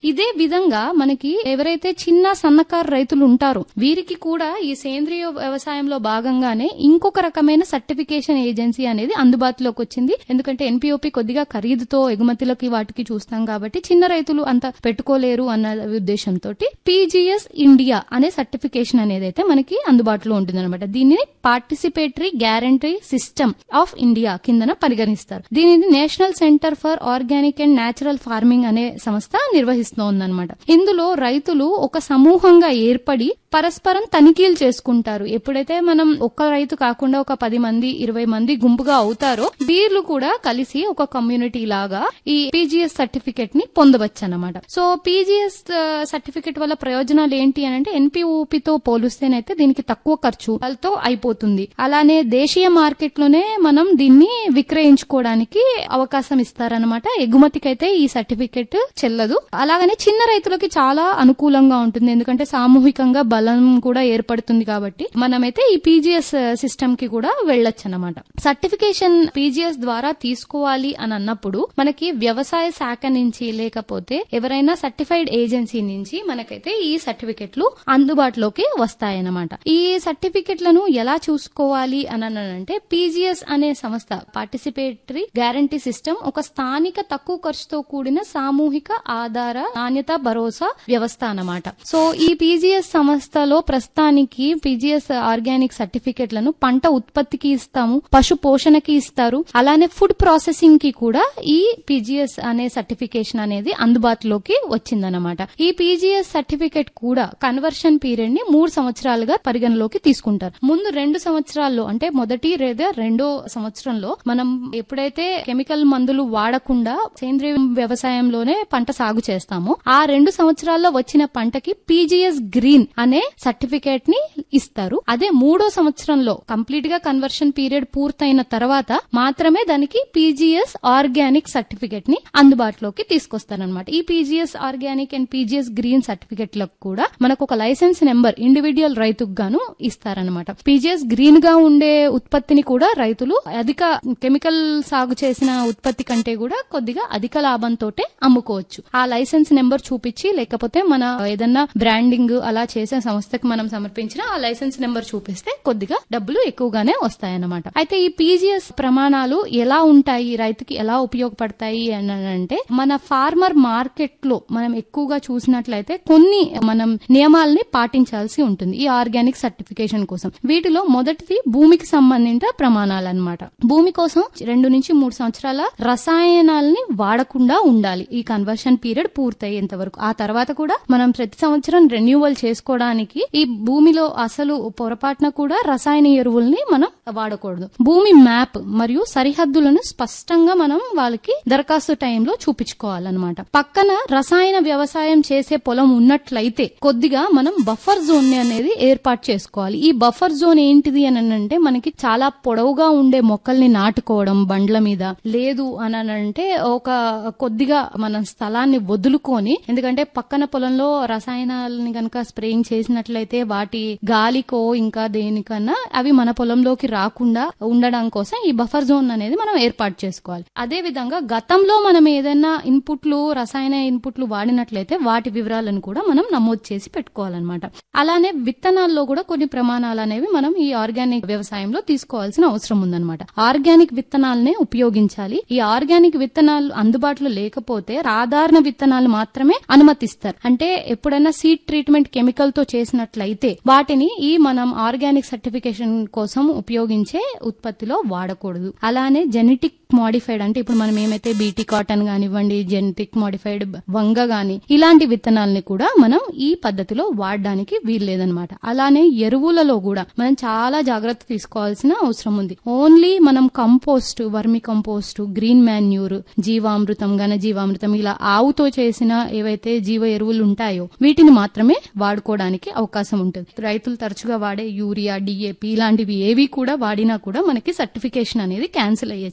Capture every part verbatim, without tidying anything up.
ఇదే విధంగా మనకి ఎవరైతే చిన్న సన్నకారు రైతులు ఉంటారో వీరికి కూడా ఈ సేంద్రియ వ్యవసాయంలో భాగంగానే ఇంకొక రకమైన సర్టిఫికేషన్ ఏజెన్సీ అనేది అందుబాటులోకి వచ్చింది. ఎందుకంటే ఎన్పిఓపి కొద్దిగా ఖరీదుతో ఎగుమతులకి వాటికి చూస్తాం కాబట్టి చిన్న రైతులు అంత పెట్టుకోలేరు అన్న ఉద్దేశంతో పీజీఎస్ ఇండియా అనే సర్టిఫికేషన్ అనేది అయితే మనకి అందుబాటులో ఉంటుంది అనమాట. దీనిని participatory guarantee system of India కిందన పరిగణిస్తారు. దీనిని national centre for organic and natural farming అనే సంస్థ నిర్వహిస్తోందన్నమాట. ఇందులో రైతులు ఒక సమూహంగా ఏర్పడి పరస్పరం తనిఖీలు చేసుకుంటారు. ఎప్పుడైతే మనం ఒక్క రైతు కాకుండా ఒక పది మంది ఇరవై మంది గుంపుగా అవుతారో వీళ్ళు కూడా కలిసి ఒక కమ్యూనిటీ లాగా ఈ పీజీఎస్ సర్టిఫికెట్ ని పొందవచ్చు అన్నమాట. సో పీజీఎస్ సర్టిఫికెట్ వల్ల ప్రయోజనాలు ఏంటి అని అంటే ఎన్పిఓపితో పోలిస్తేనైతే దీనికి తక్కువ ఖర్చులతో అయిపోతుంది. అలానే దేశీయ మార్కెట్ లోనే మనం దీన్ని విక్రయించుకోవడానికి అవకాశం ఇస్తారనమాట. ఎగుమతికైతే ఈ సర్టిఫికెట్ చెల్లదు. అలాగనే చిన్న రైతులకి చాలా అనుకూలంగా ఉంటుంది. ఎందుకంటే సామూహికంగా బలం కూడా ఏర్పడుతుంది కాబట్టి మనమైతే ఈ పీజీఎస్ సిస్టమ్ కి కూడా వెళ్ళొచ్చు అన్నమాట. సర్టిఫికేషన్ పీజీఎస్ ద్వారా తీసుకోవాలి అని అన్నప్పుడు మనకి వ్యవసాయ శాఖ నుంచి లేకపోతే ఎవరైనా సర్టిఫైడ్ ఏజెన్సీ నుంచి మనకైతే ఈ సర్టిఫికెట్లు అందుబాటులోకి వస్తాయన్నమాట. ఈ సర్టిఫికెట్లను ఎలా చూసుకోవాలి అని అంటే పీజీఎస్ అనే సంస్థ పార్టిసిపేటరీ గ్యారంటీ సిస్టమ్ ఒక స్థానిక తక్కువ ఖర్చుతో కూడిన సామూహిక ఆధార నాణ్యత భరోసా వ్యవస్థ అన్నమాట. సో ఈ పీజీఎస్ సంస్థలో ప్రస్తుతానికి పీజీఎస్ ఆర్గానిక్ సర్టిఫికెట్లను పంట ఉత్పత్తికి ఇస్తాము, పశు పోషణకి ఇస్తారు. అలానే ఫుడ్ ప్రాసెసింగ్ కి కూడా ఈ పీజీఎస్ అనే సర్టిఫికేషన్ అనేది అందుబాటులోకి వచ్చిందన్నమాట. ఈ పీజీఎస్ సర్టిఫికెట్ కూడా కన్వర్షన్ పీరియడ్ ని మూడు సంవత్సరాలుగా పరిగణలోకి తీసుకుంటారు. ముందు రెండు సంవత్సరాల్లో అంటే మొదటి లేదా రెండో సంవత్సరంలో మనం ఎప్పుడైతే కెమికల్ మందులు వాడకుండా సేంద్రియ వ్యవసాయంలోనే పంట సాగు చేస్తామో ఆ రెండు సంవత్సరాల్లో వచ్చిన పంటకి పీజీఎస్ గ్రీన్ అనే సర్టిఫికేట్ ని ఇస్తారు. అదే మూడో సంవత్సరంలో కంప్లీట్ గా కన్వర్షన్ పీరియడ్ పూర్తయిన తర్వాత మాత్రమే దానికి పీజీఎస్ ఆర్గానిక్ సర్టిఫికేట్ ని అందుబాటులోకి తీసుకొస్తారనమాట. ఈ PGS organic and PGS green సర్టిఫికేట్లకు కూడా మనకు ఒక లైసెన్స్ నెంబర్ ఇండివిడ్యువల్ రైతుకు గాను ఇస్తారనమాట. పీజీఎస్ గ్రీన్ గా ఉండే ఉత్పత్తిని కూడా రైతులు అధిక కెమికల్ సాగు చేసిన ఉత్పత్తి కంటే కూడా కొద్దిగా అధిక లాభంతో అమ్ముకోవచ్చు. ఆ లైసెన్స్ నెంబర్ చూపించి లేకపోతే మన ఏదన్నా బ్రాండింగ్ అలా చేసే సంస్థకి మనం సమర్పించిన ఆ లైసెన్స్ నెంబర్ చూపిస్తే కొద్దిగా డబ్బులు ఎక్కువగానే వస్తాయన్నమాట. అయితే ఈ పీజీఎస్ ప్రమాణాలు ఎలా ఉంటాయి, రైతుకి ఎలా ఉపయోగపడతాయి అని అంటే మన ఫార్మర్ మార్కెట్ లో మనం ఎక్కువగా చూసినట్లయితే కొన్ని మనం నియమాలని పాటించాల్సి ఉంటుంది ఈ ఆర్గానిక్ సర్టిఫికేషన్ కోసం. వీటిలో మొదటిది భూమికి సంబంధించిన ప్రమాణాలు అన్నమాట. భూమి కోసం రెండు నుంచి మూడు సంవత్సరాల రసాయనాలని వాడకుండా ఉండాలి ఈ కన్వర్షన్ పీరియడ్ పూర్తయ్యేంత వరకు. ఆ తర్వాత కూడా మనం ప్రతి సంవత్సరం రెన్యూవల్ చేసుకోవడానికి ఈ భూమిలో అసలు పొరపాటున కూడా రసాయన ఎరువుల్ని మనం వాడకూడదు. భూమి మ్యాప్ మరియు సరిహద్దులను స్పష్టంగా మనం వాళ్ళకి దరఖాస్తు టైంలో చూపించుకోవాలన్నమాట. పక్కన రసాయన వ్యవసాయం చేసే పొలం ఉన్నట్లయితే కొద్దిగా మనం బఫర్ జోన్ అనేది ఏర్పాటు చేసుకోవాలి. ఈ బఫర్ జోన్ ఏంటిది అని అంటే మనకి చాలా పొడవుగా ఉండే మొక్కల్ని నాటుకోవడం బండ్ల మీద, లేదు అని అంటే ఒక కొద్దిగా మన స్థలాన్ని వదులుకొని, ఎందుకంటే పక్కన పొలంలో రసాయనాలని గనక స్ప్రేయింగ్ చేసినట్లయితే వాటి గాలికో ఇంకా దేనికన్నా అవి మన పొలంలోకి రాకుండా ఉండడం కోసం ఈ బఫర్ జోన్ అనేది మనం ఏర్పాటు చేసుకోవాలి. అదే విధంగా గతంలో మనం ఏదైనా ఇన్పుట్లు రసాయన ఇన్పుట్లు వాడినట్లయితే వాటి వివరాలను కూడా మనం నమోదు చేసి పెట్టుకోవాలన్నమాట. అలానే విత్తనాల్లో కూడా కొన్ని ప్రమాణాలు అనేవి మనం ఈ ఆర్గానిక్ వ్యవసాయంలో తీసుకోవాల్సిన అవసరం ఉందన్నమాట. ఆర్గానిక్ విత్తనాలనే ఉపయోగించాలి. ఈ ఆర్గానిక్ విత్తనాలు అందుబాటులో లేకపోతే సాధారణ విత్తనాలు మాత్రమే అనుమతిస్తారు. అంటే ఎప్పుడైనా సీడ్ ట్రీట్మెంట్ కెమికల్ తో చేసినట్లయితే వాటిని ఈ మనం ఆర్గానిక్ సర్టిఫికేషన్ కోసం ఉపయోగించే ఉత్పత్తిలో వాడకూడదు. అలానే జెనెటిక్ మోడిఫైడ్ అంటే ఇప్పుడు మనం ఏమైతే బీటీ కాటన్ కానివ్వండి, జెనెటిక్ మోడిఫైడ్ వంగ గాని ఇలాంటి విత్తనాలని కూడా మనం ఈ పద్ధతిలో వాడడానికి వీల్లేదనమాట. అలానే ఎరువులలో కూడా మనం చాలా జాగ్రత్త తీసుకోవాల్సిన అవసరం ఉంది. ఓన్లీ మనం కంపోస్ట్, వర్మి కంపోస్ట్, గ్రీన్ మాన్యూర్, జీవామృతం, ఘన జీవామృతం ఇలా ఆవుతో చేసిన ఏవైతే జీవ ఎరువులు ఉంటాయో వీటిని మాత్రమే వాడుకోవడానికి అవకాశం ఉంటుంది. రైతులు తరచుగా వాడే యూరియా, డిఏపి ఇలాంటివి ఏవి కూడా వాడినా కూడా మనకి సర్టిఫికేషన్ అనేది క్యాన్సిల్ అయ్యే ఛాన్స్ చాలా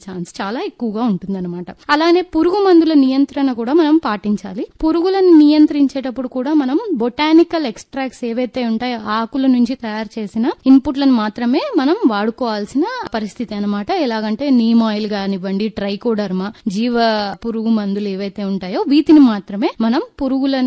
చాలా ఎక్కువగా ఉంటుందన్నమాట. అలానే పురుగు మందుల నియంత్రణ కూడా మనం పాటించాలి. పురుగులను నియంత్రించేటప్పుడు కూడా మనం బొటానికల్ ఎక్స్ట్రాక్ట్స్ ఏవైతే ఉంటాయో ఆకుల నుంచి తయారు చేసిన ఇన్పుట్లను మాత్రమే మనం వాడుకోవాల్సిన పరిస్థితి అన్నమాట. ఎలాగంటే నీమ్ ఆయిల్ కానివ్వండి, ట్రైకోడర్మా, జీవ పురుగు మందులు ఏవైతే ఉంటాయో వీటిని మాత్రమే మనం పురుగులను